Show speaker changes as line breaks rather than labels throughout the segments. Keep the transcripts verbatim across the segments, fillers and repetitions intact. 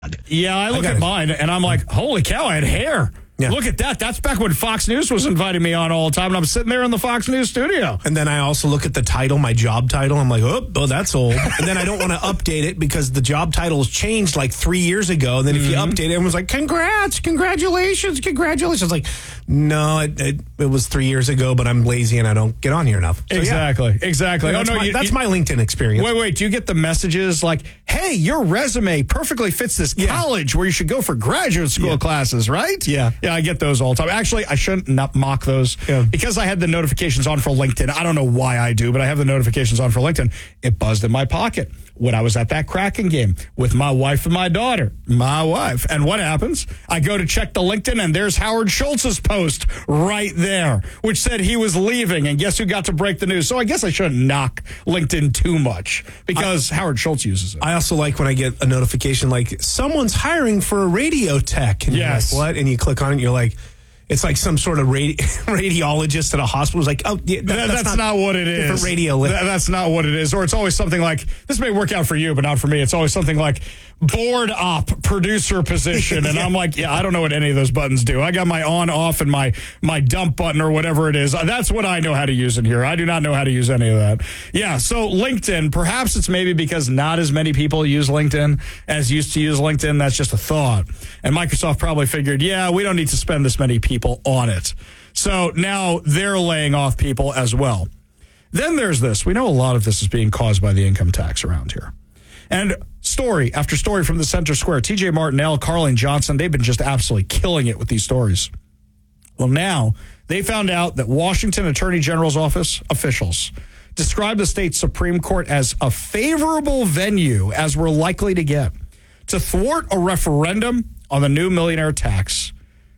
Yeah, I look I gotta, at mine, and I'm like, holy cow, I had hair. Yeah. Look at that. That's back when Fox News was inviting me on all the time, and I'm sitting there in the Fox News studio.
And then I also look at the title, my job title. I'm like, oh, oh that's old. And then I don't want to update it because the job title has changed like three years ago. And then if mm-hmm. you update it, everyone's like, congrats, congratulations, congratulations. Like, no, it, it, it was three years ago, but I'm lazy and I don't get on here enough.
So, exactly, yeah. exactly.
Yeah,
oh,
that's
no,
my,
you,
that's
you,
my LinkedIn experience.
Wait, wait, do you get the messages like, hey, your resume perfectly fits this yeah. college where you should go for graduate school yeah. classes, right?
Yeah.
Yeah, I get those all the time. Actually, I shouldn't not mock those yeah. because I had the notifications on for LinkedIn. I don't know why I do, but I have the notifications on for LinkedIn. It buzzed in my pocket when I was at that Kraken game with my wife and my daughter, my wife. And what happens? I go to check the LinkedIn, and there's Howard Schultz's post right there, which said he was leaving. And guess who got to break the news? So I guess I shouldn't knock LinkedIn too much because I, Howard Schultz uses it.
I also like when I get a notification like someone's hiring for a radio tech. And
yes.
You're like, what? And you click on it, and you're like, it's like some sort of radi- radiologist at a hospital is like, oh, yeah, that,
that, that's, that's not, not what it is.
Radio
that, that's not what it is. Or it's always something like, this may work out for you, but not for me. It's always something like board op producer position. And yeah. I'm like, yeah, I don't know what any of those buttons do. I got my on, off, and my, my dump button or whatever it is. That's what I know how to use in here. I do not know how to use any of that. Yeah, so LinkedIn, perhaps it's maybe because not as many people use LinkedIn as used to use LinkedIn. That's just a thought. And Microsoft probably figured, yeah, we don't need to spend this many people on it. So now they're laying off people as well. Then there's this. We know a lot of this is being caused by the income tax around here. And story after story from the Center Square, T J Martinell, Carlene Johnson, they've been just absolutely killing it with these stories. Well, now they found out that Washington Attorney General's office officials described the state Supreme Court as a favorable venue, as we're likely to get, to thwart a referendum on the new millionaire tax.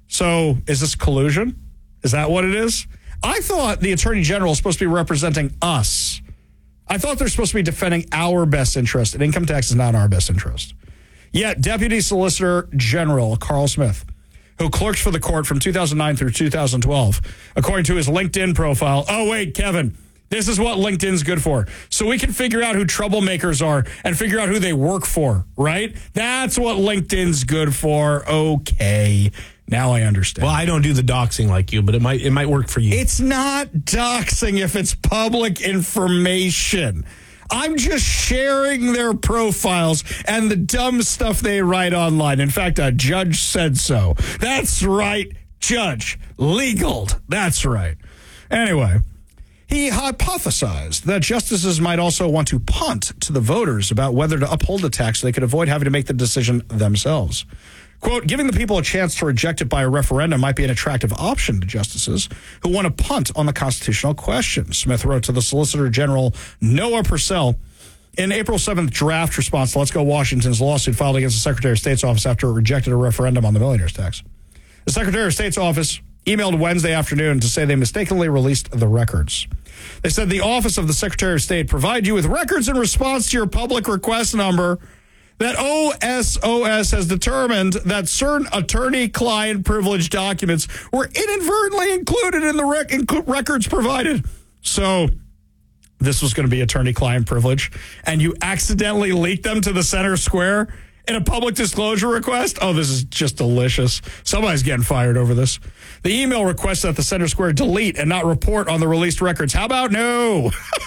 So is this collusion? Is that what it is? I thought the Attorney General is supposed to be representing us. I thought they're supposed to be defending our best interest, and income tax is not our best interest. Yet Deputy Solicitor General Carl Smith, who clerked for the court from two thousand nine through two thousand twelve, according to his LinkedIn profile, oh, wait, Kevin, this is what LinkedIn's good for. So we can figure out who troublemakers are and figure out who they work for, right? That's what LinkedIn's good for. Okay. Now I understand.
Well, I don't do the doxing like you, but it might it might work for you.
It's not doxing if it's public information. I'm just sharing their profiles and the dumb stuff they write online. In fact, a judge said so. That's right, judge. Legal. That's right. Anyway, he hypothesized that justices might also want to punt to the voters about whether to uphold the tax so they could avoid having to make the decision themselves. Quote, giving the people a chance to reject it by a referendum might be an attractive option to justices who want to punt on the constitutional question, Smith wrote to the Solicitor General Noah Purcell in April seventh draft response to Let's Go Washington's lawsuit filed against the Secretary of State's office after it rejected a referendum on the millionaire's tax. The Secretary of State's office emailed Wednesday afternoon to say they mistakenly released the records. They said the Office of the Secretary of State provided you with records in response to your public request number that O S O S has determined that certain attorney-client privilege documents were inadvertently included in the rec- inc- records provided. So this was going to be attorney-client privilege, and you accidentally leaked them to the Center Square in a public disclosure request? Oh, this is just delicious. Somebody's getting fired over this. The email requests that the Center Square delete and not report on the released records. How about no?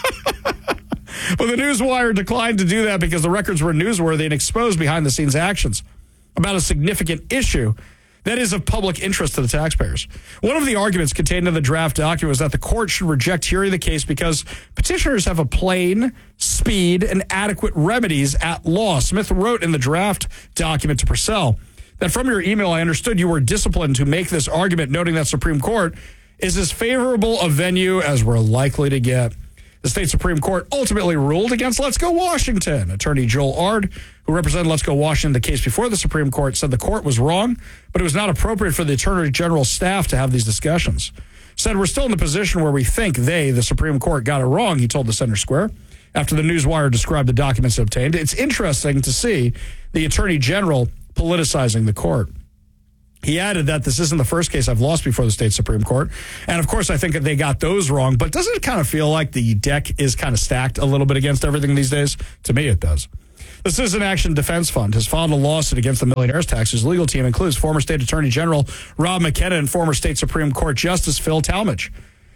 But the Newswire declined to do that because the records were newsworthy and exposed behind-the-scenes actions about a significant issue that is of public interest to the taxpayers. One of the arguments contained in the draft document was that the court should reject hearing the case because petitioners have a plain, speed, and adequate remedies at law. Smith wrote in the draft document to Purcell that from your email, I understood you were disciplined to make this argument, noting that Supreme Court is as favorable a venue as we're likely to get. The state Supreme Court ultimately ruled against Let's Go Washington. Attorney Joel Ard, who represented Let's Go Washington in the case before the Supreme Court, said the court was wrong, but it was not appropriate for the Attorney General's staff to have these discussions. Said we're still in the position where we think they, the Supreme Court, got it wrong, he told the Center Square, after the Newswire described the documents obtained. It's interesting to see the Attorney General politicizing the court. He added that this isn't the first case I've lost before the state Supreme Court. And, of course, I think that they got those wrong. But doesn't it kind of feel like the deck is kind of stacked a little bit against everything these days? To me, it does. The Citizen Action Defense Fund has filed a lawsuit against the millionaires tax, whose legal team includes former State Attorney General Rob McKenna and former State Supreme Court Justice Phil Talmadge.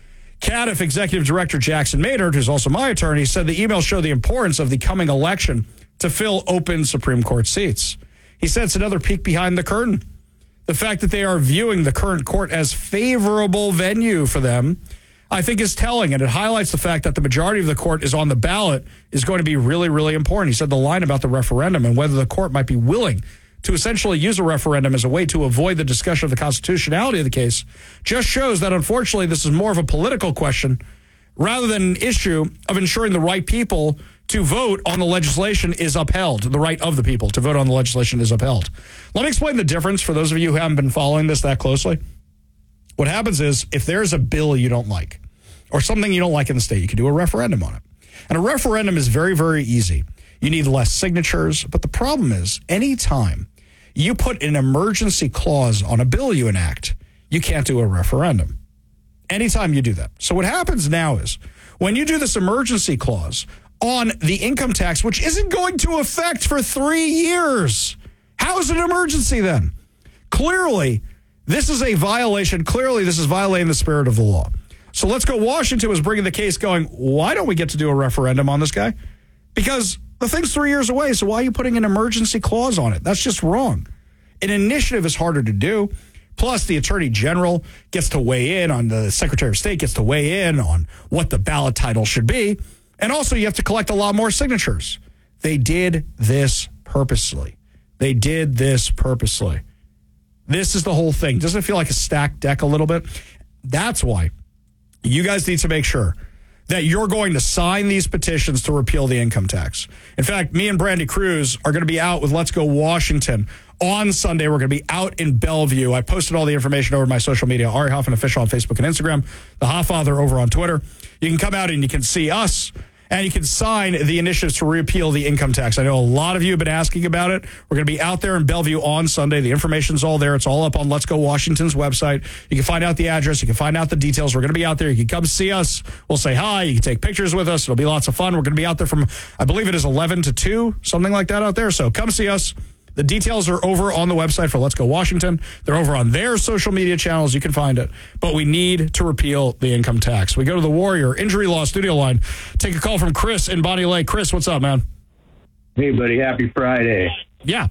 C A D F Executive Director Jackson Maynard, who's also my attorney, said the emails show the importance of the coming election to fill open Supreme Court seats. He said it's another peek behind the curtain. The fact that they are viewing the current court as favorable venue for them, I think, is telling, and it highlights the fact that the majority of the court is on the ballot is going to be really, really important. He said the line about the referendum and whether the court might be willing to essentially use a referendum as a way to avoid the discussion of the constitutionality of the case just shows that, unfortunately, this is more of a political question rather than an issue of ensuring the right people to vote on the legislation is upheld. The right of the people to vote on the legislation is upheld. Let me explain the difference for those of you who haven't been following this that closely. What happens is if there's a bill you don't like or something you don't like in the state, you can do a referendum on it. And a referendum is very, very easy. You need less signatures. But the problem is anytime you put an emergency clause on a bill you enact, you can't do a referendum. Anytime you do that. So what happens now is when you do this emergency clause on the income tax, which isn't going to affect for three years, how is it an emergency then? Clearly, this is a violation. Clearly, this is violating the spirit of the law. So Let's Go Washington was bringing the case going, why don't we get to do a referendum on this guy? Because the thing's three years away, so why are you putting an emergency clause on it? That's just wrong. An initiative is harder to do. Plus, the Attorney General gets to weigh in on, the Secretary of State gets to weigh in on what the ballot title should be. And also, you have to collect a lot more signatures. They did this purposely. They did this purposely. This is the whole thing. Doesn't it feel like a stacked deck a little bit? That's why you guys need to make sure that you're going to sign these petitions to repeal the income tax. In fact, me and Brandy Cruz are going to be out with Let's Go Washington on Sunday. We're going to be out in Bellevue. I posted all the information over my social media, Ari Hoffman Official on Facebook and Instagram, The Hofffather over on Twitter. You can come out and you can see us, and you can sign the initiatives to repeal the income tax. I know a lot of you have been asking about it. We're going to be out there in Bellevue on Sunday. The information's all there. It's all up on Let's Go Washington's website. You can find out the address. You can find out the details. We're going to be out there. You can come see us. We'll say hi. You can take pictures with us. It'll be lots of fun. We're going to be out there from, I believe it is eleven to two, something like that out there. So come see us. The details are over on the website for Let's Go Washington. They're over on their social media channels. You can find it. But we need to repeal the income tax. We go to the Warrior Injury Law Studio line. Take a call from Chris in Bonnie Lake. Chris, what's up, man?
Hey, buddy. Happy Friday.
Yeah.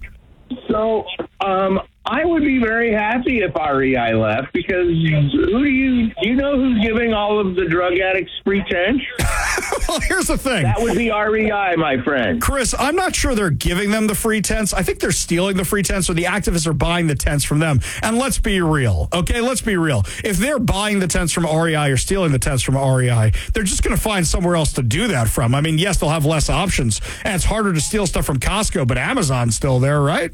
So um, I would be very happy if R E I left because who do you do you know who's giving all of the drug addicts free tents?
Well, here's the thing.
That would be R E I, my friend.
Chris, I'm not sure they're giving them the free tents. I think they're stealing the free tents, or the activists are buying the tents from them. And let's be real, okay? Let's be real. If they're buying the tents from R E I or stealing the tents from R E I, they're just going to find somewhere else to do that from. I mean, yes, they'll have less options, and it's harder to steal stuff from Costco, but Amazon's still there, right?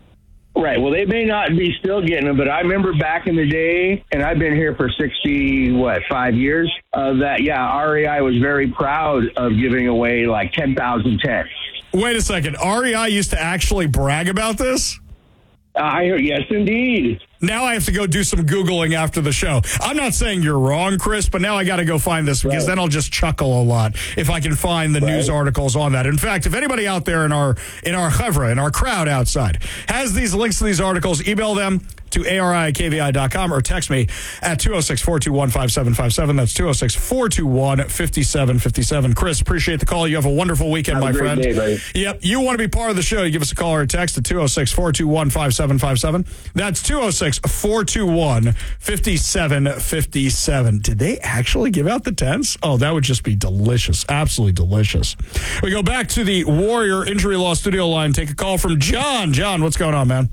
Right. Well, they may not be still getting them, but I remember back in the day, and I've been here for sixty, what, five years, uh, that, yeah, R E I was very proud of giving away like ten thousand tents.
Wait a second. R E I used to actually brag about this?
Uh, I heard, yes, indeed.
Now I have to go do some Googling after the show. I'm not saying you're wrong, Chris, but now I got to go find this because right. then I'll just chuckle a lot if I can find the right. news articles on that. In fact, if anybody out there in our in our chevra, in our crowd outside, has these links to these articles, email them to A R I at K V I dot com or text me at two oh six, four two one, five seven five seven. That's two oh six, four two one, five seven five seven. Chris, appreciate the call. You have a wonderful weekend,
have
my
a great
friend.
Day, buddy.
Yep. You want to be part of the show, you give us a call or a text at two oh six, four two one, five seven five seven. That's two oh six, four two one, five seven five seven. Did they actually give out the tents? Oh, that would just be delicious. Absolutely delicious. We go back to the Warrior Injury Law Studio line. Take a call from John. John, what's going on, man?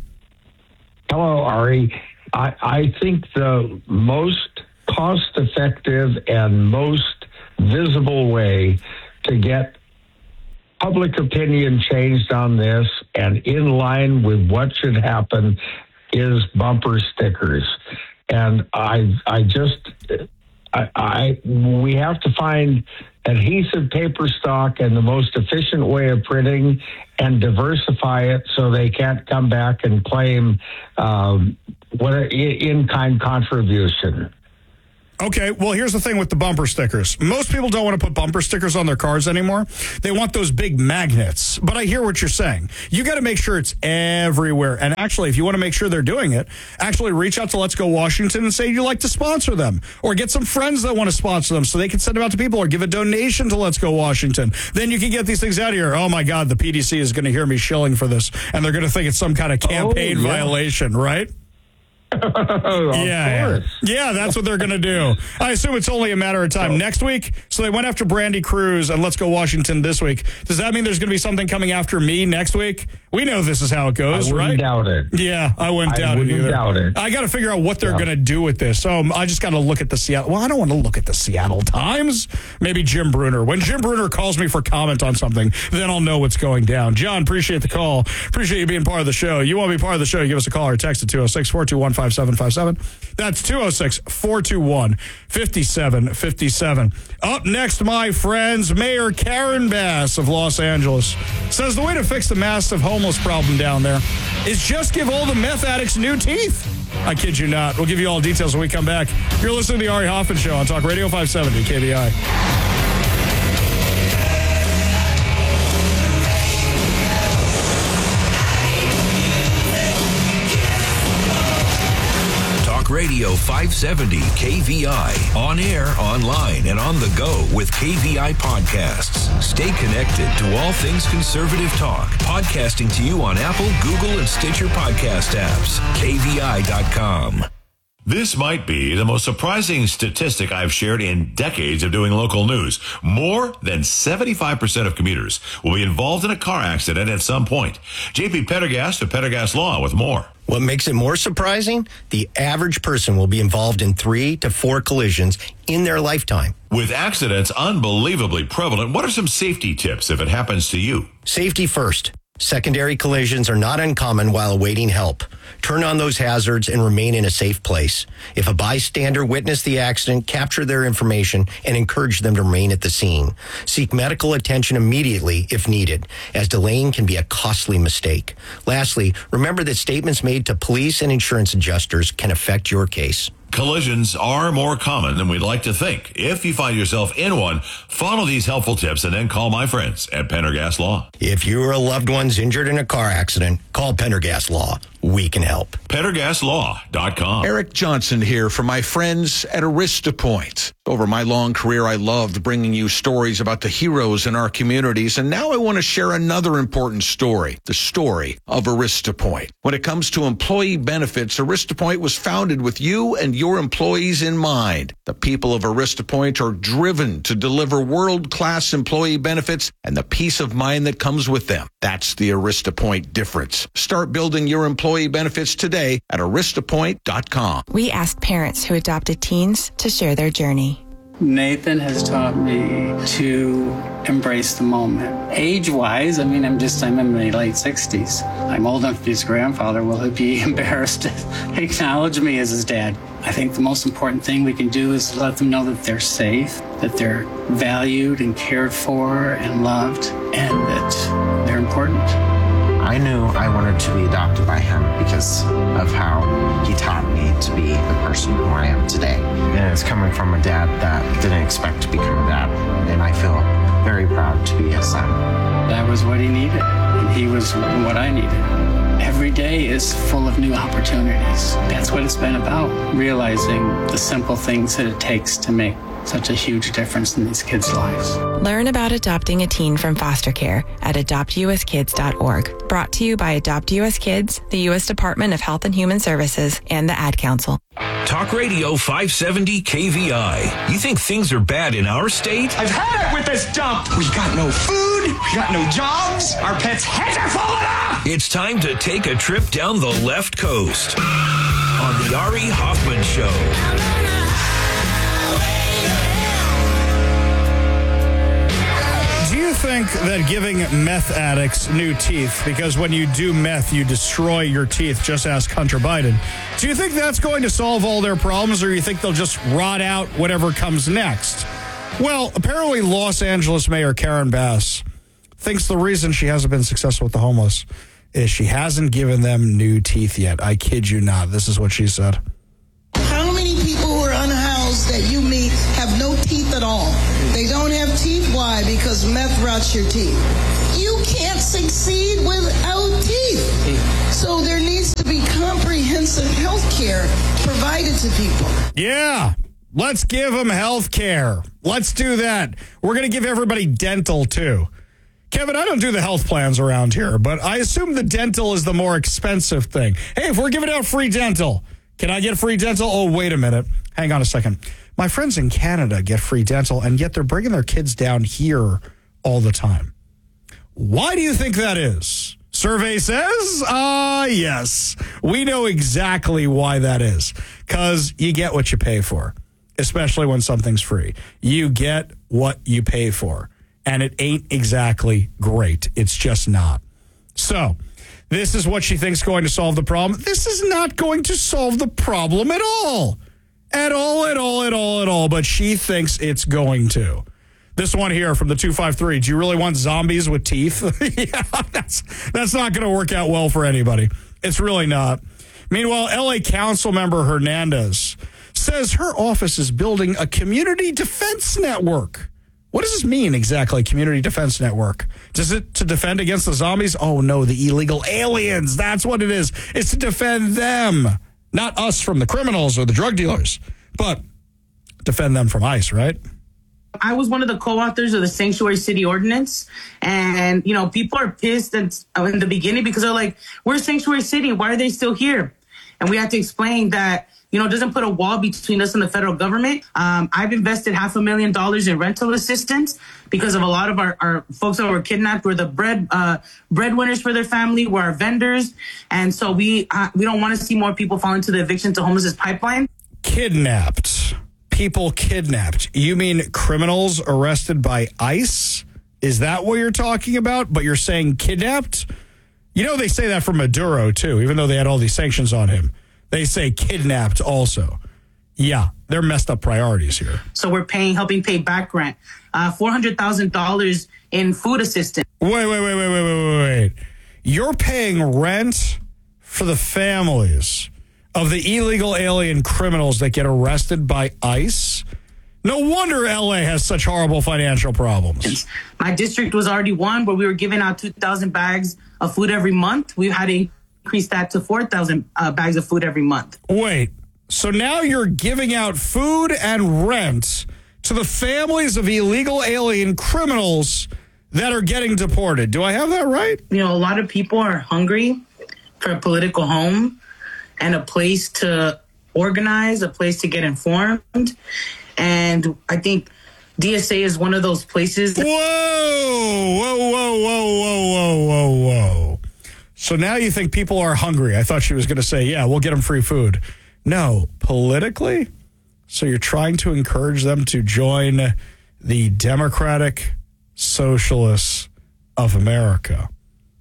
Hello, Ari. I, I think the most cost-effective and most visible way to get public opinion changed on this and in line with what should happen is bumper stickers. And I, I just, I, I, we have to find adhesive paper stock and the most efficient way of printing and diversify it so they can't come back and claim um, what a in-kind contribution.
Okay, well, here's the thing with the bumper stickers. Most people don't want to put bumper stickers on their cars anymore. They want those big magnets. But I hear what you're saying. You got to make sure it's everywhere. And actually, if you want to make sure they're doing it, actually reach out to Let's Go Washington and say you'd like to sponsor them. Or get some friends that want to sponsor them so they can send them out to people, or give a donation to Let's Go Washington. Then you can get these things out of here. Oh, my God, the P D C is going to hear me shilling for this. And they're going to think it's some kind of campaign oh, yeah. violation, right?
Oh,
yeah, yeah, that's what they're going to do. I assume it's only a matter of time. Oh. Next week, so they went after Brandy Cruz and Let's Go Washington this week. Does that mean there's going to be something coming after me next week? We know this is how it goes,
I
right?
I wouldn't doubt it.
Yeah, I wouldn't
I
doubt
wouldn't
it either.
Doubt it.
I got to figure out what they're yeah. going to do with this. So um, I just got to look at the Seattle. Well, I don't want to look at the Seattle Times. Maybe Jim Bruner. When Jim Bruner calls me for comment on something, then I'll know what's going down. John, appreciate the call. Appreciate you being part of the show. You want to be part of the show, give us a call or text at two oh six, four two one, five seven five seven. That's two oh six, four two one, five seven five seven. Up next, my friends, Mayor Karen Bass of Los Angeles says the way to fix the massive homeless problem down there is just give all the meth addicts new teeth. I kid you not. We'll give you all details when we come back. You're listening to the Ari Hoffman Show on Talk Radio five seventy K V I.
Radio five seventy K V I. On air, online, and on the go with K V I podcasts. Stay connected to all things conservative talk. Podcasting to you on Apple, Google, and Stitcher podcast apps. K V I dot com.
This might be the most surprising statistic I've shared in decades of doing local news. More than seventy-five percent of commuters will be involved in a car accident at some point. J P Pendergast of Pendergast Law with more.
What makes it more surprising? The average person will be involved in three to four collisions in their lifetime.
With accidents unbelievably prevalent, what are some safety tips if it happens to you?
Safety first. Secondary collisions are not uncommon while awaiting help. Turn on those hazards and remain in a safe place. If a bystander witnessed the accident, capture their information and encourage them to remain at the scene. Seek medical attention immediately if needed, as delaying can be a costly mistake. Lastly, remember that statements made to police and insurance adjusters can affect your case.
Collisions are more common than we'd like to think. If you find yourself in one, follow these helpful tips and then call my friends at Pendergast Law.
If you or a loved one's injured in a car accident, call Pendergast Law. We can help.
Pendergast Law dot com.
Eric Johnson here for my friends at AristaPoint. Over my long career, I loved bringing you stories about the heroes in our communities, and now I want to share another important story, the story of AristaPoint. When it comes to employee benefits, AristaPoint was founded with you and your employees in mind. The people of AristaPoint are driven to deliver world-class employee benefits and the peace of mind that comes with them. That's the AristaPoint difference. Start building your employee benefits today at Arista Point dot com.
We asked parents who adopted teens to share their journey.
Nathan has taught me to embrace the moment. Age-wise, I mean, I'm just, I'm in my late sixties. I'm old enough to be his grandfather. Will he be embarrassed to acknowledge me as his dad? I think the most important thing we can do is let them know that they're safe, that they're valued and cared for and loved, and that they're important.
I knew I wanted to be adopted by him because of how he taught me to be the person who I am today. And it's coming from a dad that didn't expect to become a dad. And I feel very proud to be his son.
That was what he needed, and he was what I needed. Every day is full of new opportunities. That's what it's been about, realizing the simple things that it takes to make such a huge difference in these kids' lives.
Learn about adopting a teen from foster care at adopt u s kids dot org. Brought to you by Adopt U S Kids, the U S Department of Health and Human Services, and the Ad Council.
Talk Radio five seventy K V I. You think things are bad in our state?
I've had it with this dump. We got no food. We got no jobs. Our pets' heads are falling off.
It's time to take a trip down the left coast on the Ari Hoffman Show.
Think that giving meth addicts new teeth, because when you do meth, you destroy your teeth, just ask Hunter Biden. Do you think that's going to solve all their problems, or do you think they'll just rot out whatever comes next? Well, apparently Los Angeles Mayor Karen Bass thinks the reason she hasn't been successful with the homeless is she hasn't given them new teeth yet. I kid you not. This is what she said.
How many people were unhoused that you all. They don't have teeth. Why? Because meth rots your teeth. You can't succeed without teeth. So there needs to be comprehensive health care provided to people.
Yeah. Let's give them health care. Let's do that. We're going to give everybody dental, too. Kevin, I don't do the health plans around here, but I assume the dental is the more expensive thing. Hey, if we're giving out free dental, can I get free dental? Oh, wait a minute. Hang on a second. My friends in Canada get free dental, and yet they're bringing their kids down here all the time. Why do you think that is? Survey says, ah, uh, yes. We know exactly why that is. Because you get what you pay for, especially when something's free. You get what you pay for. And it ain't exactly great. It's just not. So, this is what she thinks is going to solve the problem. This is not going to solve the problem at all. At all, at all, at all, at all. But she thinks it's going to. This one here from the two five three. Do you really want zombies with teeth? Yeah, that's, that's not going to work out well for anybody. It's really not. Meanwhile, L A Council member Hernandez says her office is building a community defense network. What does this mean exactly, community defense network? Does it to defend against the zombies? Oh, no, the illegal aliens. That's what it is. It's to defend them, not us from the criminals or the drug dealers, but defend them from ICE, right?
I was one of the co-authors of the Sanctuary City Ordinance. And, you know, people are pissed in the beginning because they're like, we're Sanctuary City. Why are they still here? And we have to explain that, you know, it doesn't put a wall between us and the federal government. Um, I've invested half a million dollars in rental assistance because of a lot of our, our folks that were kidnapped were the bread uh, breadwinners for their family, were our vendors. And so we uh, we don't want to see more people fall into the eviction to homelessness pipeline.
Kidnapped. People kidnapped. You mean criminals arrested by ICE? Is that what you're talking about? But you're saying kidnapped? You know, they say that for Maduro, too, even though they had all these sanctions on him. They say kidnapped also. Yeah, they're messed up priorities here.
So we're paying, helping pay back rent, uh, four hundred thousand dollars in food assistance.
Wait, wait, wait, wait, wait, wait, wait. You're paying rent for the families of the illegal alien criminals that get arrested by ICE? No wonder L A has such horrible financial problems.
My district was already one where we were giving out two thousand bags of food every month. We had to increase that to four thousand uh, bags of food every month.
Wait, so now you're giving out food and rent to the families of illegal alien criminals that are getting deported. Do I have that right?
You know, a lot of people are hungry for a political home and a place to organize, a place to get informed. And I think D S A is one of those places.
Whoa, whoa, whoa, whoa, whoa, whoa, whoa, whoa. So now you think people are hungry. I thought she was going to say, yeah, we'll get them free food. No, politically? So you're trying to encourage them to join the Democratic Socialists of America.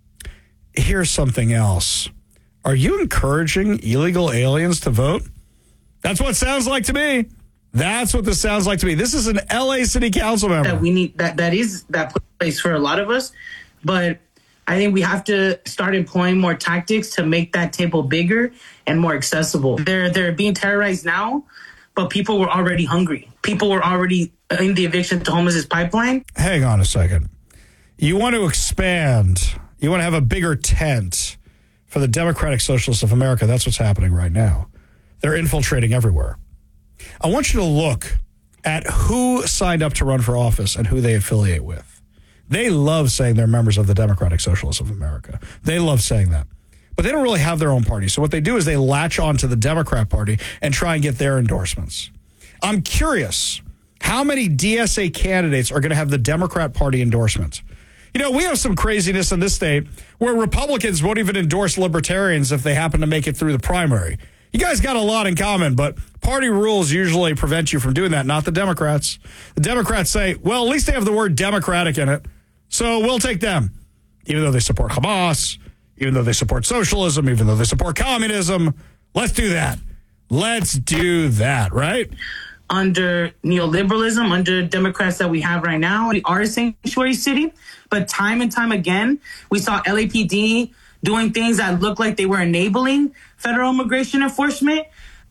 Here's something else. Are you encouraging illegal aliens to vote? That's what it sounds like to me. That's what this sounds like to me. This is an L A City Council member.
That we need that that is that place for a lot of us, but I think we have to start employing more tactics to make that table bigger and more accessible. They're they're being terrorized now, but people were already hungry. People were already in the eviction to homelessness pipeline.
Hang on a second. You want to expand. You want to have a bigger tent for the Democratic Socialists of America. That's what's happening right now. They're infiltrating everywhere. I want you to look at who signed up to run for office and who they affiliate with. They love saying they're members of the Democratic Socialists of America. They love saying that. But they don't really have their own party. So what they do is they latch on to the Democrat Party and try and get their endorsements. I'm curious how many D S A candidates are going to have the Democrat Party endorsement. You know, we have some craziness in this state where Republicans won't even endorse libertarians if they happen to make it through the primary. You guys got a lot in common, but party rules usually prevent you from doing that, not the Democrats. The Democrats say, well, at least they have the word Democratic in it, so we'll take them. Even though they support Hamas, even though they support socialism, even though they support communism, let's do that. Let's do that, right?
Under neoliberalism, under Democrats that we have right now, we are a sanctuary city, but time and time again, we saw L A P D doing things that looked like they were enabling federal immigration enforcement.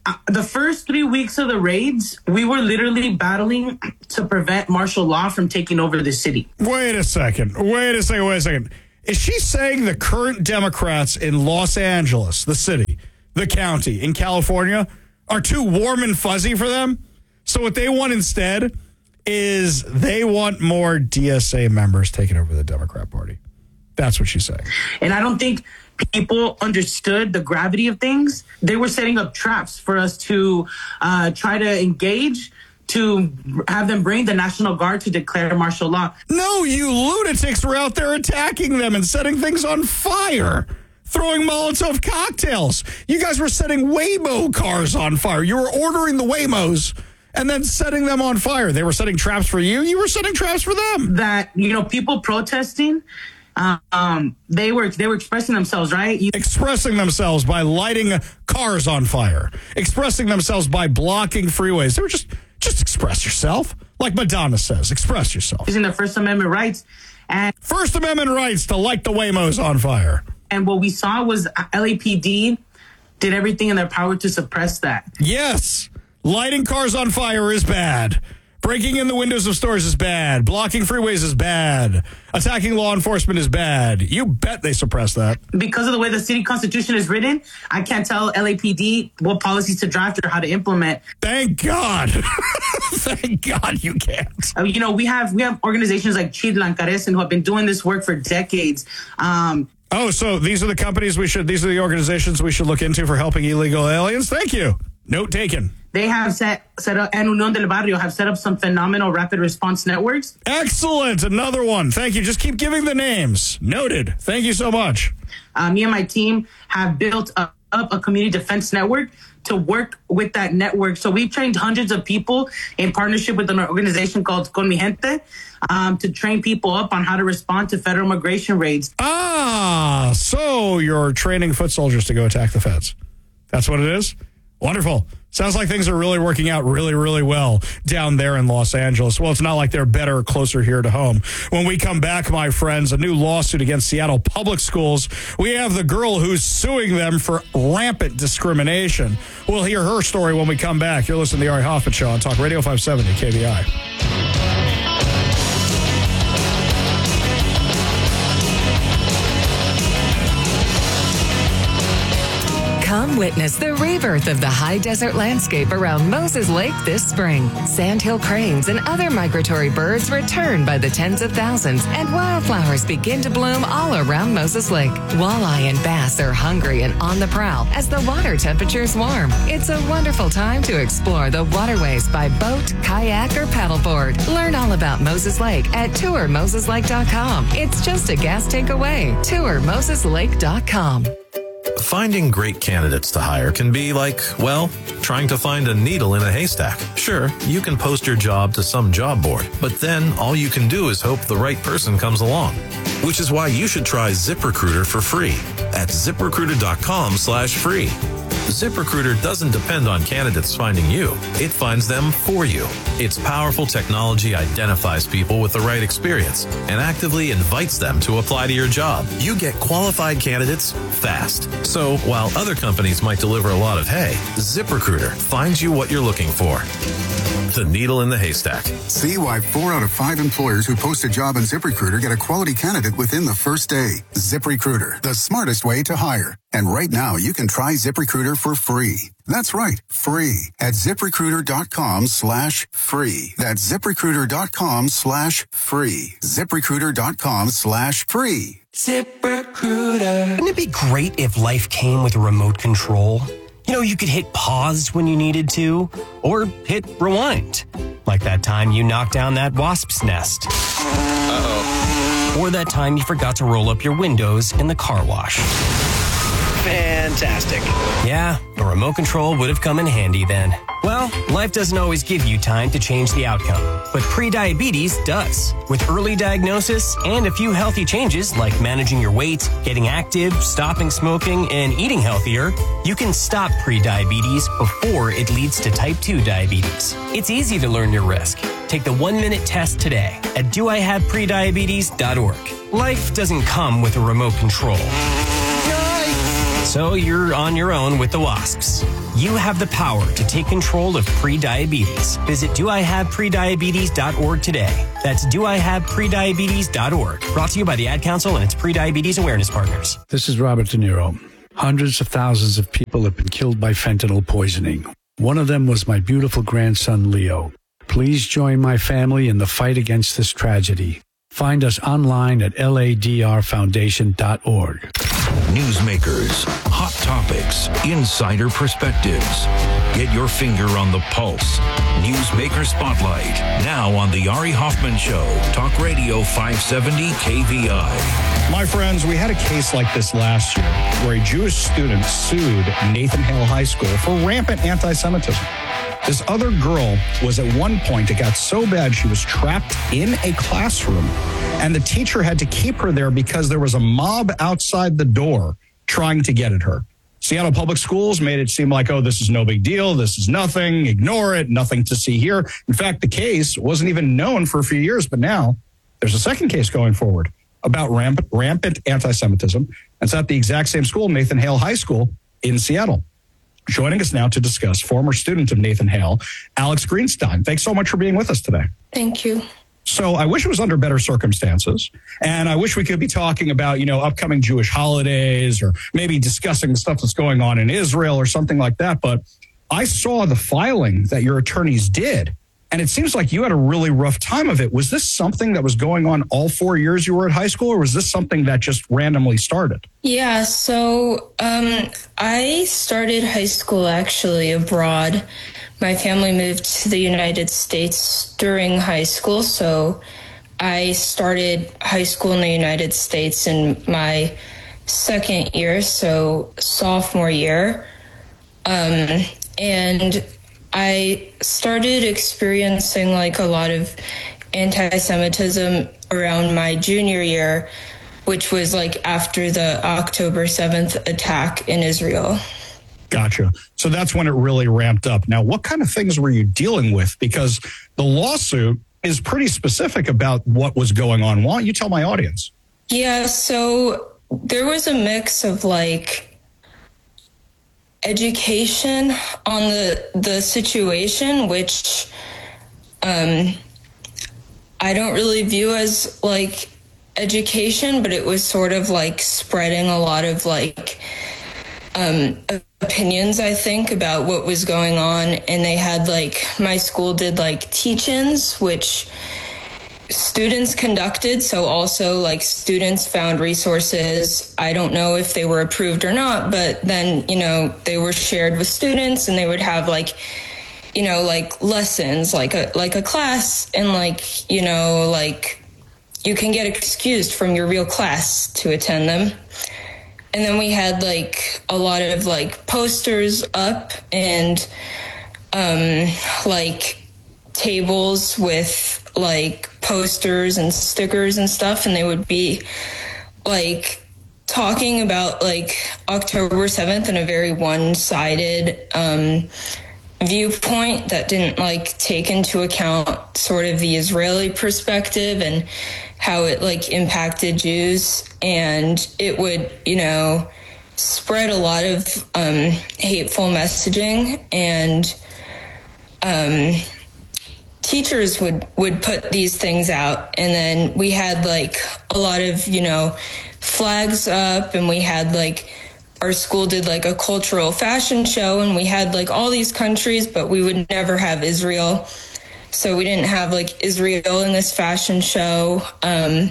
uh, the first three weeks of the raids, we were literally battling to prevent martial law from taking over the city.
Wait a second. Wait a second. Wait a second. Is she saying the current Democrats in Los Angeles, the city, the county, in California, are too warm and fuzzy for them? So what they want instead is they want more D S A members taking over the Democrat Party. That's what she's saying.
And I don't think people understood the gravity of things. They were setting up traps for us to uh, try to engage, to have them bring the National Guard to declare martial law.
No, you lunatics were out there attacking them and setting things on fire, throwing Molotov cocktails. You guys were setting Waymo cars on fire. You were ordering the Waymos and then setting them on fire. They were setting traps for you. You were setting traps for them.
That, you know, people protesting, um, they were they were expressing themselves, right? You-
expressing themselves by lighting cars on fire, expressing themselves by blocking freeways. They were just, just express yourself. Like Madonna says, express yourself.
Using their First Amendment rights. And
First Amendment rights to light the Waymos on fire.
And what we saw was L A P D did everything in their power to suppress that.
Yes. Lighting cars on fire is bad. Breaking in the windows of stores is bad. Blocking freeways is bad. Attacking law enforcement is bad. You bet they suppress that.
Because of the way the city constitution is written, I can't tell L A P D what policies to draft or how to implement.
Thank God. Thank God you can't.
Uh, you know, we have we have organizations like Chidlan Carecen who have been doing this work for decades. Um,
oh, so these are the companies we should, these are the organizations we should look into for helping illegal aliens? Thank you. Note taken.
They have set set up, and Unión del Barrio have set up some phenomenal rapid response networks.
Excellent. Another one. Thank you. Just keep giving the names. Noted. Thank you so much.
Uh, me and my team have built a, up a community defense network to work with that network. So we've trained hundreds of people in partnership with an organization called Con Mi Gente um, to train people up on how to respond to federal immigration raids.
Ah, so you're training foot soldiers to go attack the feds. That's what it is? Wonderful. Sounds like things are really working out really, really well down there in Los Angeles. Well, it's not like they're better or closer here to home. When we come back, my friends, a new lawsuit against Seattle Public Schools. We have the girl who's suing them for rampant discrimination. We'll hear her story when we come back. You're listening to the Ari Hoffman Show on Talk Radio five seventy K V I.
Come witness the rebirth of the high desert landscape around Moses Lake this spring. Sandhill cranes and other migratory birds return by the tens of thousands, and wildflowers begin to bloom all around Moses Lake. Walleye and bass are hungry and on the prowl as the water temperatures warm. It's a wonderful time to explore the waterways by boat, kayak, or paddleboard. Learn all about Moses Lake at tour moses lake dot com. It's just a gas tank away. tour moses lake dot com.
Finding great candidates to hire can be like, well, trying to find a needle in a haystack. Sure, you can post your job to some job board, but then all you can do is hope the right person comes along. Which is why you should try ZipRecruiter for free at zip recruiter dot com slash free. ZipRecruiter doesn't depend on candidates finding you. It finds them for you. Its powerful technology identifies people with the right experience and actively invites them to apply to your job. You get qualified candidates fast. So while other companies might deliver a lot of hay, ZipRecruiter finds you what you're looking for. The needle in the haystack.
See why four out of five employers who post a job on ZipRecruiter get a quality candidate within the first day. ZipRecruiter, the smartest way to hire. And right now, you can try ZipRecruiter for free. That's right, free at zip recruiter dot com slash free. That's zip recruiter dot com slash free. zip recruiter dot com slash free.
ZipRecruiter. Wouldn't it be great if life came with a remote control? You know, you could hit pause when you needed to, or hit rewind. Like that time you knocked down that wasp's nest. Uh-oh. Or that time you forgot to roll up your windows in the car wash. Fantastic. Yeah, a remote control would have come in handy then. Well, life doesn't always give you time to change the outcome, but prediabetes does. With early diagnosis and a few healthy changes like managing your weight, getting active, stopping smoking, and eating healthier, you can stop prediabetes before it leads to type two diabetes. It's easy to learn your risk. Take the one-minute test today at do I have prediabetes dot org. Life doesn't come with a remote control. So So you're on your own with the wasps. You have the power to take control of prediabetes. Visit do I have prediabetes dot org today. That's do I have prediabetes dot org. Brought to you by the Ad Council and its prediabetes awareness partners.
This is Robert De Niro. Hundreds of thousands of people have been killed by fentanyl poisoning. One of them was my beautiful grandson, Leo. Please join my family in the fight against this tragedy. Find us online at L A D R foundation dot org.
Newsmakers, hot topics, insider perspectives. Get your finger on the pulse. Newsmaker Spotlight, now on The Ari Hoffman Show, Talk Radio five seventy K V I.
My friends, we had a case like this last year where a Jewish student sued Nathan Hale High School for rampant anti-Semitism. This other girl was at one point, it got so bad she was trapped in a classroom, and the teacher had to keep her there because there was a mob outside the door trying to get at her. Seattle Public Schools made it seem like, oh, this is no big deal. This is nothing. Ignore it. Nothing to see here. In fact, the case wasn't even known for a few years, but now there's a second case going forward about rampant, rampant anti-Semitism. It's at the exact same school, Nathan Hale High School in Seattle. Joining us now to discuss, former student of Nathan Hale, Alex Greenstein. Thanks so much for being with us today.
Thank you.
So I wish it was under better circumstances. And I wish we could be talking about, you know, upcoming Jewish holidays or maybe discussing the stuff that's going on in Israel or something like that. But I saw the filing that your attorneys did, and it seems like you had a really rough time of it. Was this something that was going on all four years you were at high school, or was this something that just randomly started?
Yeah, so um, I started high school actually abroad. My family moved to the United States during high school, so I started high school in the United States in my second year, so sophomore year. Um, and I started experiencing like a lot of anti-Semitism around my junior year, which was like after the October seventh attack in Israel.
Gotcha. So that's when it really ramped up. Now, what kind of things were you dealing with? Because the lawsuit is pretty specific about what was going on. Why don't you tell my audience?
Yeah, so there was a mix of like education on the the situation, which um, I don't really view as like education, but it was sort of like spreading a lot of like um, opinions, I think, about what was going on. And they had like, my school did like teach-ins, which students conducted. So also like students found resources. I don't know if they were approved or not, but then, you know, they were shared with students, and they would have like, you know, like lessons, like a, like a class, and like, you know, like you can get excused from your real class to attend them. And then we had like a lot of like posters up and um, like tables with like posters and stickers and stuff. And they would be like talking about like October seventh in a very one-sided um, viewpoint that didn't like take into account sort of the Israeli perspective and how it like impacted Jews. And it would, you know, spread a lot of um, hateful messaging, and um, teachers would, would put these things out. And then we had like a lot of, you know, flags up, and we had like, our school did like a cultural fashion show, and we had like all these countries, but we would never have Israel. So we didn't have like Israel in this fashion show. Um,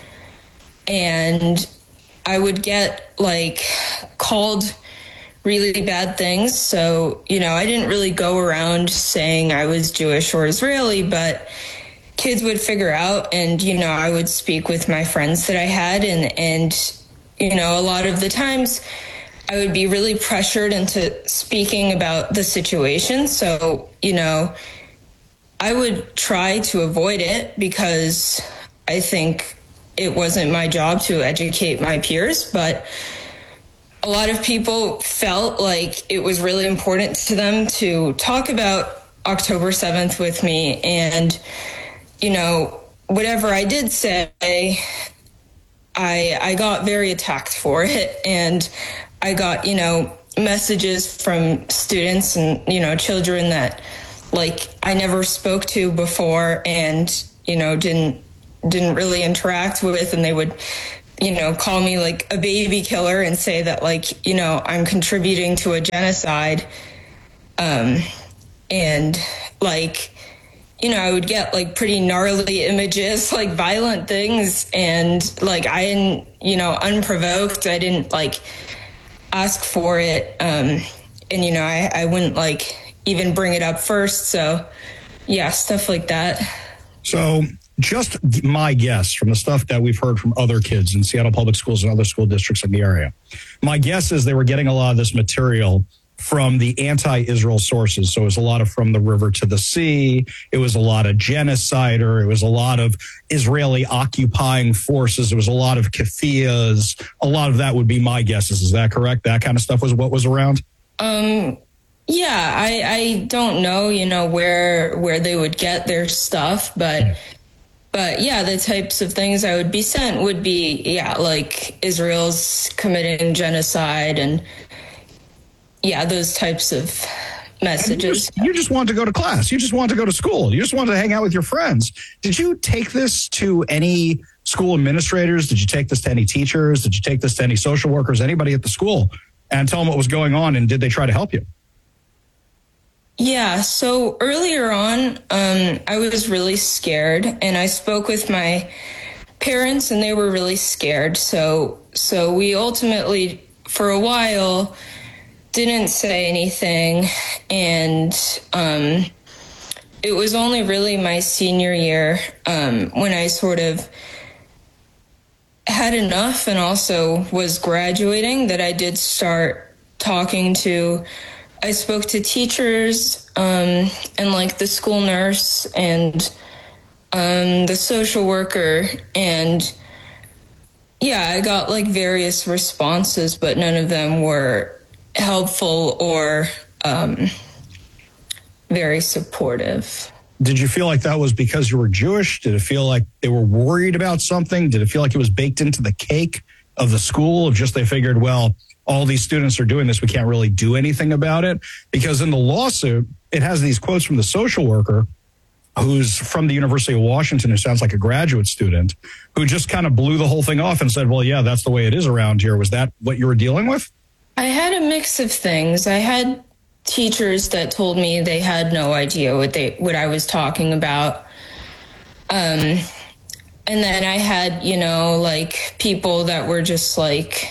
and I would get like called really bad things. So, you know, I didn't really go around saying I was Jewish or Israeli, but kids would figure out, and, you know, I would speak with my friends that I had, and, and, you know, a lot of the times I would be really pressured into speaking about the situation. So, you know, I would try to avoid it because I think it wasn't my job to educate my peers, but a lot of people felt like it was really important to them to talk about October seventh with me. And, you know, whatever I did say, I I got very attacked for it. And I got, you know, messages from students and, you know, children that like I never spoke to before and, you know, didn't didn't really interact with, and they would, you know, call me like a baby killer and say that like, you know, I'm contributing to a genocide. Um, and like, you know, I would get like pretty gnarly images, like violent things. And like, I didn't, you know, unprovoked, I didn't like ask for it. Um, and, you know, I, I wouldn't like even bring it up first. So yeah, stuff like that.
So just my guess from the stuff that we've heard from other kids in Seattle Public Schools and other school districts in the area, my guess is they were getting a lot of this material from the anti-Israel sources. So it was a lot of From the River to the Sea. It was a lot of genocider. It was a lot of Israeli occupying forces. It was a lot of keffiyas. A lot of that would be my guesses. Is that correct? That kind of stuff was what was around?
Um, yeah, I, I don't know, you know, where where they would get their stuff, but but yeah, the types of things I would be sent would be, yeah, like Israel's committing genocide and yeah, those types of messages.
You just, you just want to go to class. You just want to go to school. You just want to hang out with your friends. Did you take this to any school administrators? Did you take this to any teachers? Did you take this to any social workers, anybody at the school, and tell them what was going on? And did they try to help you?
Yeah, so earlier on, um, I was really scared, and I spoke with my parents, and they were really scared. So, so we ultimately, for a while, didn't say anything, and um, it was only really my senior year um, when I sort of had enough and also was graduating that I did start talking to, I spoke to teachers um, and like the school nurse and um, the social worker, and yeah, I got like various responses, but none of them were helpful or um, very supportive.
Did you feel like that was because you were Jewish? Did it feel like they were worried about something? Did it feel like it was baked into the cake of the school? Of just they figured, well, all these students are doing this, we can't really do anything about it? Because in the lawsuit, it has these quotes from the social worker who's from the University of Washington, who sounds like a graduate student, who just kind of blew the whole thing off and said, well, yeah, that's the way it is around here. Was that what you were dealing with?
I had a mix of things. I had teachers that told me they had no idea what they what I was talking about. Um, and then I had, you know, like people that were just like,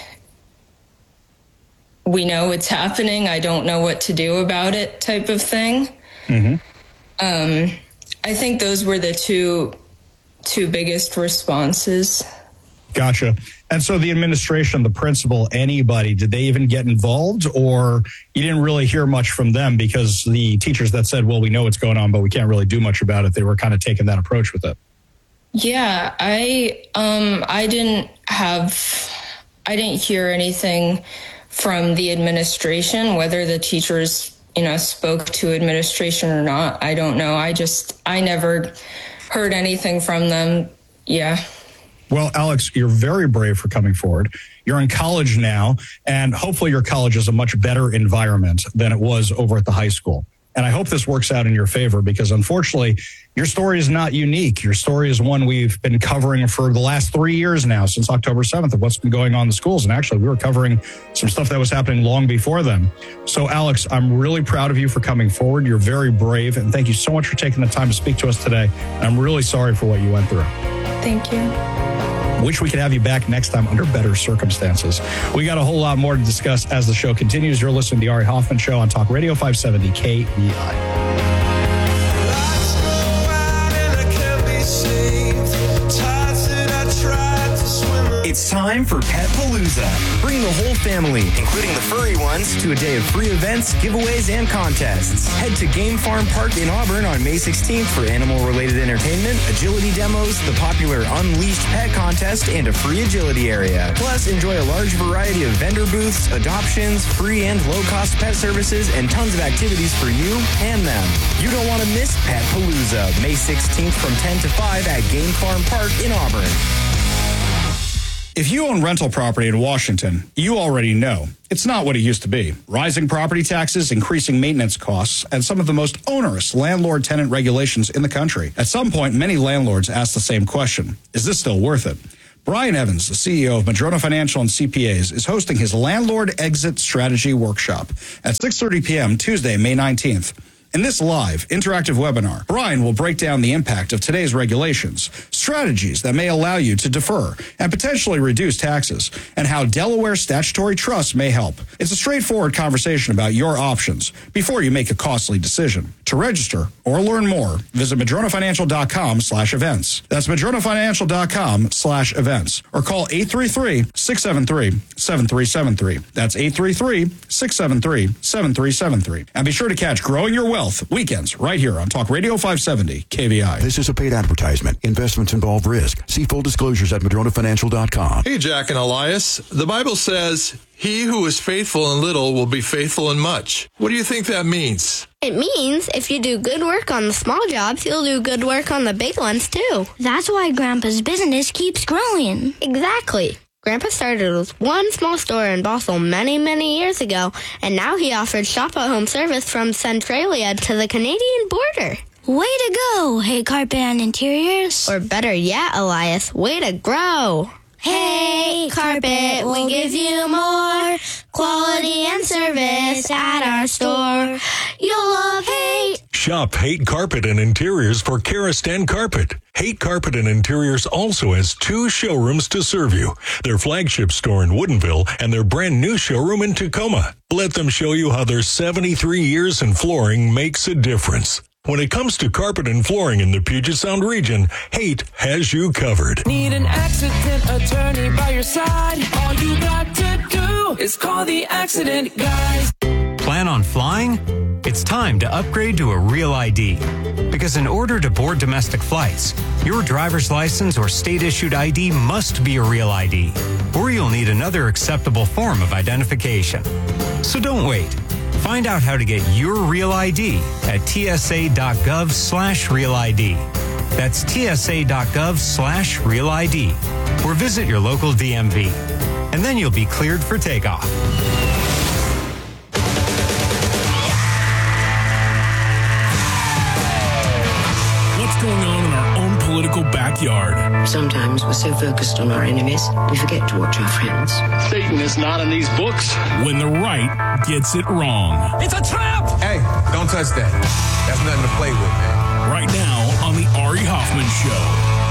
we know it's happening, I don't know what to do about it type of thing. Mm-hmm. Um, I think those were the two two biggest responses.
Gotcha. And so the administration, the principal, anybody, did they even get involved, or you didn't really hear much from them because the teachers that said, well, we know what's going on, but we can't really do much about it, they were kind of taking that approach with it?
Yeah, I um, I didn't have, I didn't hear anything from the administration, whether the teachers, you know, spoke to administration or not. I don't know. I just, I never heard anything from them. Yeah.
Well, Alex, you're very brave for coming forward. You're in college now, and hopefully your college is a much better environment than it was over at the high school. And I hope this works out in your favor, because unfortunately, your story is not unique. Your story is one we've been covering for the last three years now, since October seventh, of what's been going on in the schools. And actually, we were covering some stuff that was happening long before then. So, Alex, I'm really proud of you for coming forward. You're very brave. And thank you so much for taking the time to speak to us today. And I'm really sorry for what you went through.
Thank you.
Wish we could have you back next time under better circumstances. We got a whole lot more to discuss as the show continues. You're listening to the Ari Hoffman Show on Talk Radio five seventy K V I.
It's time for Pet Palooza. Bring the whole family, including the furry ones, to a day of free events, giveaways, and contests. Head to Game Farm Park in Auburn on May sixteenth for animal-related entertainment, agility demos, the popular Unleashed Pet Contest, and a free agility area. Plus, enjoy a large variety of vendor booths, adoptions, free and low-cost pet services, and tons of activities for you and them. You don't want to miss Pet Palooza, May sixteenth from ten to five at Game Farm Park in Auburn.
If you own rental property in Washington, you already know it's not what it used to be. Rising property taxes, increasing maintenance costs, and some of the most onerous landlord-tenant regulations in the country. At some point, many landlords ask the same question: is this still worth it? Brian Evans, the C E O of Madrona Financial and C P As, is hosting his Landlord Exit Strategy Workshop at six thirty p.m. Tuesday, May nineteenth. In this live, interactive webinar, Brian will break down the impact of today's regulations, strategies that may allow you to defer and potentially reduce taxes, and how Delaware statutory trusts may help. It's a straightforward conversation about your options before you make a costly decision. To register or learn more, visit madronafinancial.com slash events. That's madronafinancial.com slash events. Or call eight three three, six seven three, seven three seven three. That's eight three three, six seven three, seven three seven three. And be sure to catch Growing Your Wealth weekends right here on Talk Radio five seventy K V I.
This is a paid advertisement. Investments involve risk. See full disclosures at madrona financial dot com.
Hey, Jack and Elias. The Bible says, "He who is faithful in little will be faithful in much." What do you think that means?
It means if you do good work on the small jobs, you'll do good work on the big ones too. That's why Grandpa's business keeps growing. Exactly. Grandpa started with one small store in Bothell many, many years ago, and now he offers shop-at-home service from Centralia to the Canadian border. Way to go, Hey Carpet and Interiors. Or better yet, Elias, way to grow. Hey Carpet, we'll give you more quality and service at our store. You'll love Haight.
Shop Haight Carpet and Interiors for Karastan Carpet. Haight Carpet and Interiors also has two showrooms to serve you. Their flagship store in Woodinville and their brand new showroom in Tacoma. Let them show you how their seventy-three years in flooring makes a difference. When it comes to carpet and flooring in the Puget Sound region, Haight has you covered.
Need an accident attorney by your side? All you got to do is call the accident guys.
Plan on flying? It's time to upgrade to a Real I D. Because in order to board domestic flights, your driver's license or state-issued I D must be a Real I D, or you'll need another acceptable form of identification. So don't wait. Find out how to get your Real I D at tsa.gov slash Real ID. That's tsa.gov slash Real ID. Or visit your local D M V. And then you'll be cleared for takeoff.
What's going on in our own political backyard?
Sometimes we're so focused on our enemies, we forget to watch our friends.
Satan is not in these books. When the right gets it wrong.
It's a trap! Hey, don't touch that. That's nothing to play with, man.
Right now on the Ari Hoffman Show.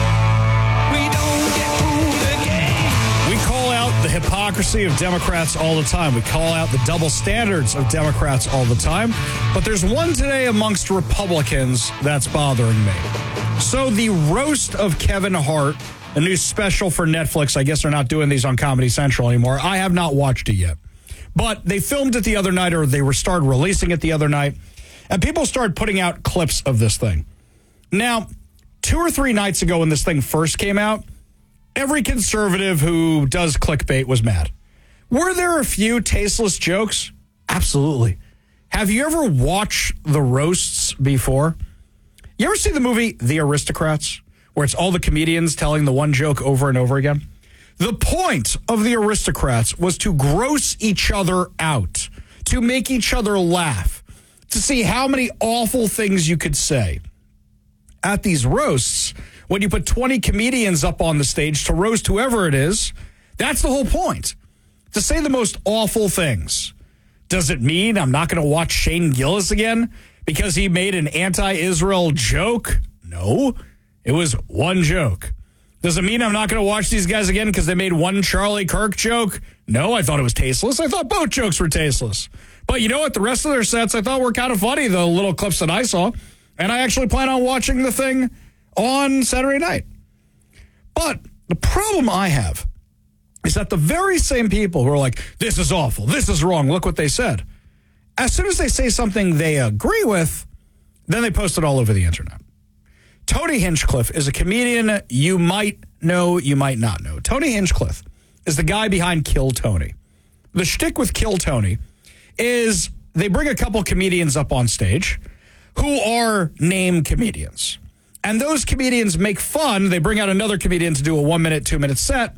We don't get fooled again.
We call out the hypocrisy of Democrats all the time. We call out the double standards of Democrats all the time. But there's one today amongst Republicans that's bothering me. So the roast of Kevin Hart, a new special for Netflix. I guess they're not doing these on Comedy Central anymore. I have not watched it yet. But they filmed it the other night, or they were started releasing it the other night. And people started putting out clips of this thing. Now, two or three nights ago when this thing first came out, every conservative who does clickbait was mad. Were there a few tasteless jokes? Absolutely. Have you ever watched the roasts before? You ever see the movie The Aristocrats, where it's all the comedians telling the one joke over and over again? The point of The Aristocrats was to gross each other out, to make each other laugh, to see how many awful things you could say. At these roasts, when you put twenty comedians up on the stage to roast whoever it is, that's the whole point. To say the most awful things. Does it mean I'm not going to watch Shane Gillis again because he made an anti-Israel joke? No, it was one joke. Does it mean I'm not going to watch these guys again because they made one Charlie Kirk joke? No, I thought it was tasteless. I thought both jokes were tasteless. But you know what? The rest of their sets I thought were kind of funny, the little clips that I saw. And I actually plan on watching the thing on Saturday night. But the problem I have is that the very same people who are like, this is awful, this is wrong, look what they said. As soon as they say something they agree with, then they post it all over the internet. Tony Hinchcliffe is a comedian you might know, you might not know. Tony Hinchcliffe is the guy behind Kill Tony. The shtick with Kill Tony is they bring a couple comedians up on stage who are name comedians. And those comedians make fun. They bring out another comedian to do a one-minute, two-minute set.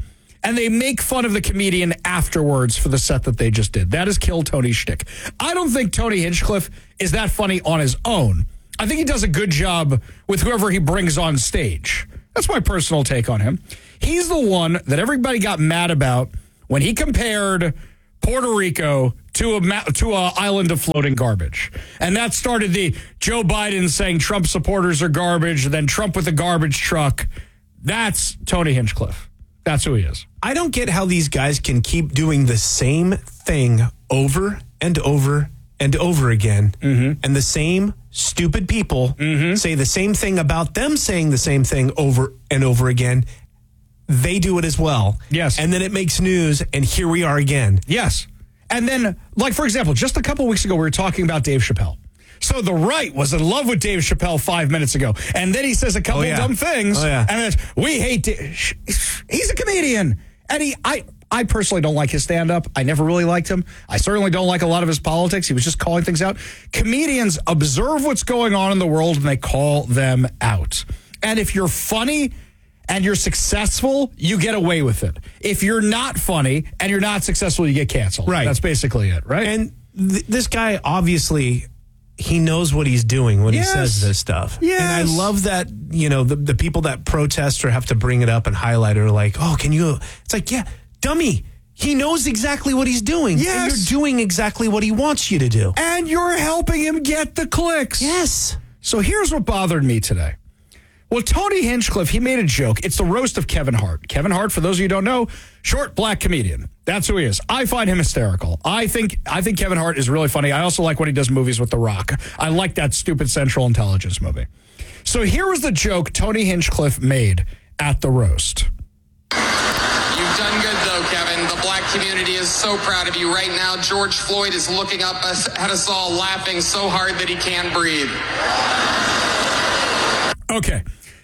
and they make fun of the comedian afterwards for the set that they just did. That is Kill Tony shtick. I don't think Tony Hinchcliffe is that funny on his own. I think he does a good job with whoever he brings on stage. That's my personal take on him. He's the one that everybody got mad about when he compared Puerto Rico to a to a island of floating garbage. And that started the Joe Biden saying Trump supporters are garbage, then Trump with a garbage truck. That's Tony Hinchcliffe. That's who he is.
I don't get how these guys can keep doing the same thing over and over and over again. Mm-hmm. And the same stupid people mm-hmm. say the same thing about them saying the same thing over and over again. They do it as well.
Yes.
And then it makes news, and here we are again.
Yes. And then, like, for example, just a couple weeks ago, we were talking about Dave Chappelle. So the right was in love with Dave Chappelle five minutes ago. And then he says a couple
oh, yeah.
dumb things.
Oh, yeah.
And it's, we hate Dave. He's a comedian. And he, I, I personally don't like his stand-up. I never really liked him. I certainly don't like a lot of his politics. He was just calling things out. Comedians observe what's going on in the world, and they call them out. And if you're funny and you're successful, you get away with it. If you're not funny and you're not successful, you get canceled.
Right.
That's basically it, right?
And th- this guy, obviously, he knows what he's doing when
yes.
he says this stuff.
Yes.
And I love that, you know, the, the people that protest or have to bring it up and highlight it are like, oh, can you? It's like, yeah, dummy. He knows exactly what he's doing.
Yes.
And you're doing exactly what he wants you to do.
And you're helping him get the clicks.
Yes.
So here's what bothered me today. Well, Tony Hinchcliffe, he made a joke. It's the roast of Kevin Hart. Kevin Hart, for those of you who don't know, short black comedian. That's who he is. I find him hysterical. I think I think Kevin Hart is really funny. I also like when he does movies with The Rock. I like that stupid Central Intelligence movie. So here was the joke Tony Hinchcliffe made at the roast.
You've done good, though, Kevin. The black community is so proud of you. Right now, George Floyd is looking up at us all, laughing so hard that he can't breathe.
Okay.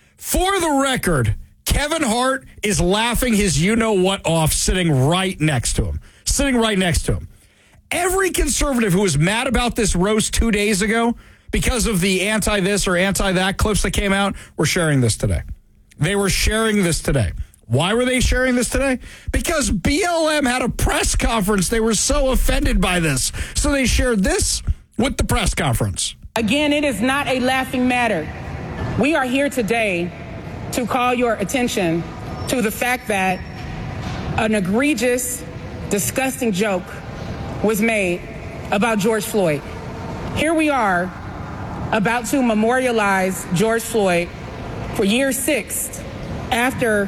For the record, Kevin Hart is laughing his you-know-what off sitting right next to him. Sitting right next to him. Every conservative who was mad about this roast two days ago because of the anti-this or anti-that clips that came out were sharing this today. They were sharing this today. Why were they sharing this today? Because B L M had a press conference. They were so offended by this. So they shared this with the press conference.
Again, it is not a laughing matter. We are here today to call your attention to the fact that an egregious, disgusting joke was made about George Floyd. Here we are about to memorialize George Floyd for year six after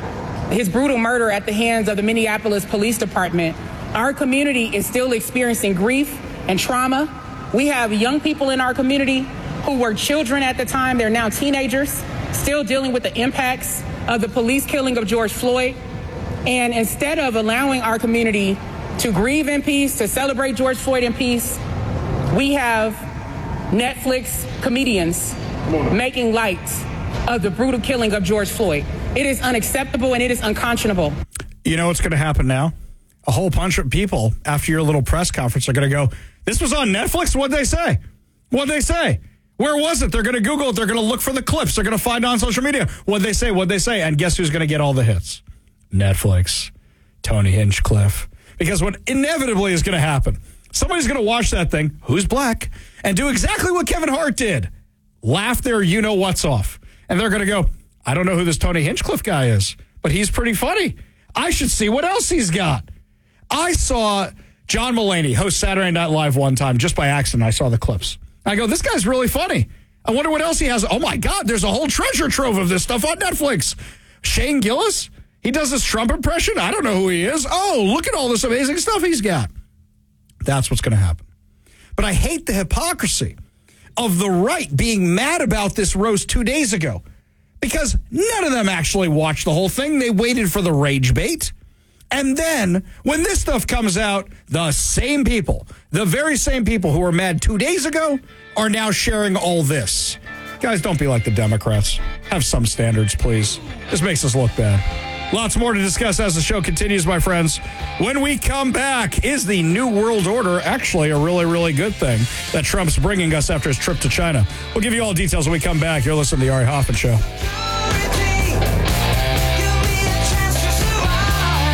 his brutal murder at the hands of the Minneapolis Police Department. Our community is still experiencing grief and trauma. We have young people in our community who were children at the time. They're now teenagers, still dealing with the impacts of the police killing of George Floyd. And instead of allowing our community to grieve in peace, to celebrate George Floyd in peace, we have Netflix comedians making light of the brutal killing of George Floyd. It is unacceptable and it is unconscionable.
You know what's going to happen now? A whole bunch of people after your little press conference are going to go, this was on Netflix? What'd they say? What'd they say? Where was it? They're going to Google it. They're going to look for the clips. They're going to find it on social media. What'd they say? What'd they say? And guess who's going to get all the hits? Netflix, Tony Hinchcliffe. Because what inevitably is going to happen, somebody's going to watch that thing, who's black, and do exactly what Kevin Hart did. Laugh their you-know-what's off. And they're going to go, I don't know who this Tony Hinchcliffe guy is, but he's pretty funny. I should see what else he's got. I saw John Mulaney host Saturday Night Live one time just by accident. I saw the clips. I go, this guy's really funny. I wonder what else he has. Oh, my God, there's a whole treasure trove of this stuff on Netflix. Shane Gillis, he does this Trump impression. I don't know who he is. Oh, look at all this amazing stuff he's got. That's what's going to happen. But I hate the hypocrisy of the right being mad about this roast two days ago because none of them actually watched the whole thing. They waited for the rage bait. And then when this stuff comes out, the same people, the very same people who were mad two days ago are now sharing all this. Guys, don't be like the Democrats. Have some standards, please. This makes us look bad. Lots more to discuss as the show continues, my friends. When we come back, is the New World Order actually a really, really good thing that Trump's bringing us after his trip to China? We'll give you all details when we come back. You're listening to The Ari Hoffman Show.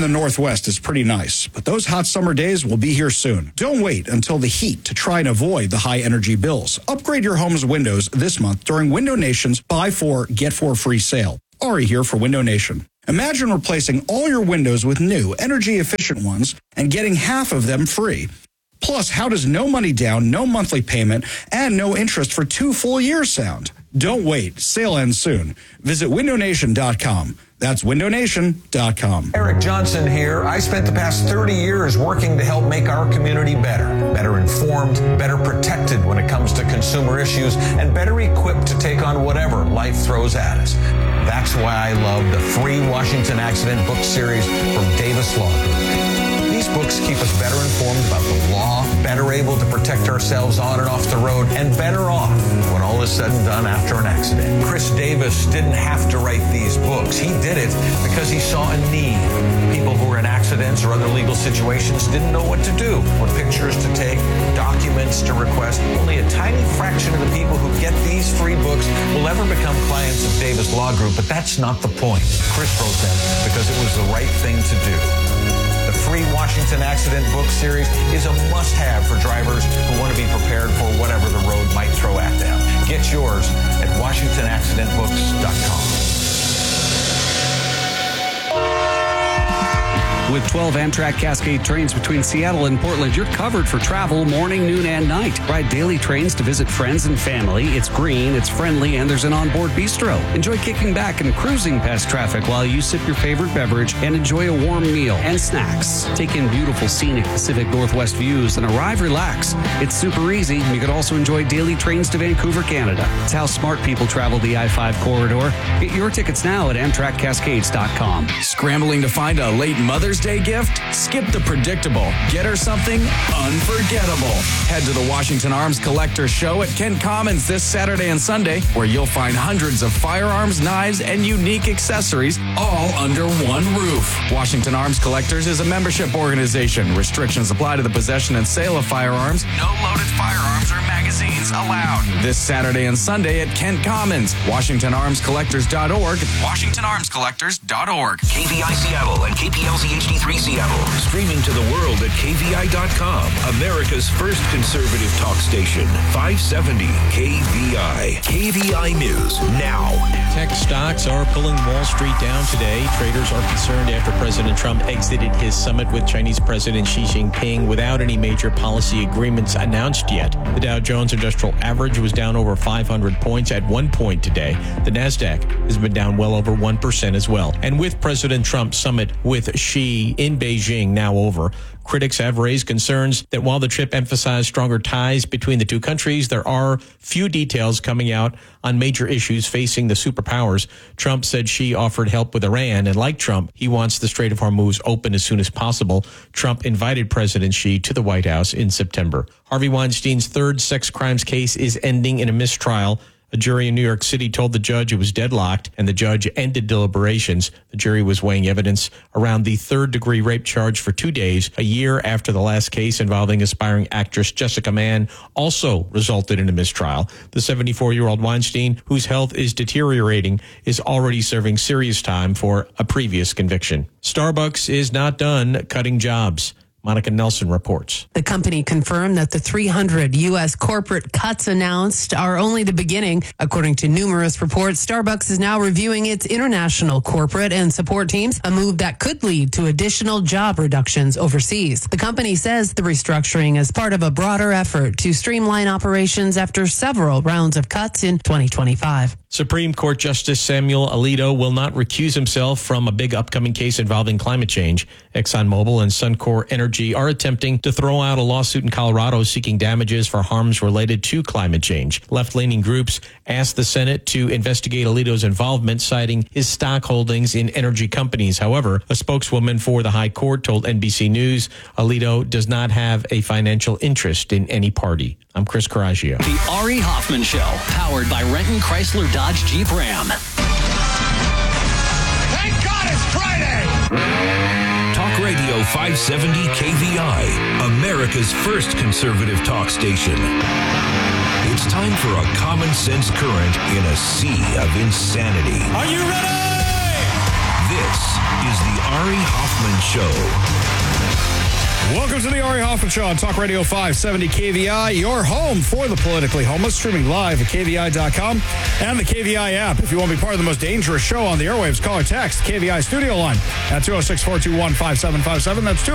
the Northwest is pretty nice, but those hot summer days will be here soon. Don't wait until the heat to try and avoid the high energy bills. Upgrade your home's windows this month during Window Nation's Buy Four, Get Four Free sale. Ari here for Window Nation. Imagine replacing all your windows with new, energy-efficient ones and getting half of them free. Plus, how does no money down, no monthly payment, and no interest for two full years sound? Don't wait. Sale ends soon. Visit window nation dot com. That's window nation dot com.
Eric Johnson here. I spent the past thirty years working to help make our community better. Better informed, better protected when it comes to consumer issues, and better equipped to take on whatever life throws at us. That's why I love the free Washington Accident book series from Davis Law Group. These books keep us better informed about the law, better able to protect ourselves on and off the road, and better off when all is said and done after an accident. Chris Davis didn't have to write these books. He did it because he saw a need. People who were in accidents or other legal situations didn't know what to do, what pictures to take, documents to request. Only a tiny fraction of the people who get these free books will ever become clients of Davis Law Group, but that's not the point. Chris wrote them because it was the right thing to do. The free Washington Accident book series is a must-have for drivers who want to be prepared for whatever the road might throw at them. Get yours at washington accident books dot com.
With twelve Amtrak Cascade trains between Seattle and Portland, you're covered for travel morning, noon, and night. Ride daily trains to visit friends and family. It's green, it's friendly, and there's an onboard bistro. Enjoy kicking back and cruising past traffic while you sip your favorite beverage and enjoy a warm meal and snacks. Take in beautiful scenic Pacific Northwest views and arrive relaxed. It's super easy. You can also enjoy daily trains to Vancouver, Canada. It's how smart people travel the I five corridor. Get your tickets now at amtrak cascades dot com.
Scrambling to find a late Mother's Day gift? Skip the predictable. Get her something unforgettable. Head to the Washington Arms Collector Show at Kent Commons this Saturday and Sunday, where you'll find hundreds of firearms, knives, and unique accessories all under one roof. Washington Arms Collectors is a membership organization. Restrictions apply to the possession and sale of firearms. No loaded firearms or magazines allowed. This Saturday and Sunday at Kent Commons. washington arms collectors dot org. washington arms collectors dot org.
K V I Seattle and K P L Z H D three Seattle. Streaming to the world at K V I dot com. America's first conservative talk station. five seventy K V I. K V I News now.
Tech stocks are pulling Wall Street down today. Traders are concerned after President Trump exited his summit with Chinese President Xi Jinping without any major policy agreements announced yet. The Dow Jones Industrial Average was down over five hundred points at one point today. The NASDAQ has been down well over one percent as well. And with President Trump's summit with Xi in Beijing now over, critics have raised concerns that while the trip emphasized stronger ties between the two countries, there are few details coming out on major issues facing the superpowers. Trump said Xi offered help with Iran, and like Trump, he wants the Strait of Hormuz open as soon as possible. Trump invited President Xi to the White House in September. Harvey Weinstein's third sex crimes case is ending in a mistrial. A jury in New York City told the judge it was deadlocked, and the judge ended deliberations. The jury was weighing evidence around the third-degree rape charge for two days, a year after the last case involving aspiring actress Jessica Mann also resulted in a mistrial. The seventy-four-year-old Weinstein, whose health is deteriorating, is already serving serious time for a previous conviction. Starbucks is not done cutting jobs. Monica Nelson reports.
The company confirmed that the three hundred U S corporate cuts announced are only the beginning. According to numerous reports, Starbucks is now reviewing its international corporate and support teams, a move that could lead to additional job reductions overseas. The company says the restructuring is part of a broader effort to streamline operations after several rounds of cuts in twenty twenty-five.
Supreme Court Justice Samuel Alito will not recuse himself from a big upcoming case involving climate change. ExxonMobil and Suncor Energy are attempting to throw out a lawsuit in Colorado seeking damages for harms related to climate change. Left-leaning groups asked the Senate to investigate Alito's involvement, citing his stock holdings in energy companies. However, a spokeswoman for the High Court told N B C News Alito does not have a financial interest in any party. I'm Chris Coraggio.
The Ari Hoffman Show, powered by Renton Chrysler Dodge Jeep Ram.
Thank God it's Friday!
Talk Radio five seventy K V I, America's first conservative talk station. It's time for a common sense current in a sea of insanity.
Are you ready?
This is the Ari Hoffman Show.
Welcome to the Ari Hoffman Show on Talk Radio five seventy K V I, your home for the politically homeless, streaming live at K V I dot com and the K V I app. If you want to be part of the most dangerous show on the airwaves, call or text K V I studio line at two oh six, four two one, five seven five seven. That's two